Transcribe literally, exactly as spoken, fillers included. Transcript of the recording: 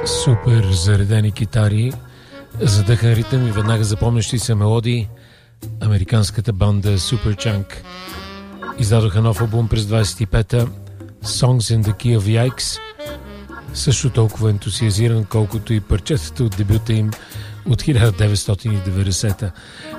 Супер заредени китари, задъхан ритъм и веднага запомнящи се мелодии. Американската банда Superchunk издадоха нов албум през двайсет и пета, Songs in the Key of Yikes, също толкова ентусиазиран, колкото и парчетата от дебюта им от хиляда деветстотин и деветдесета.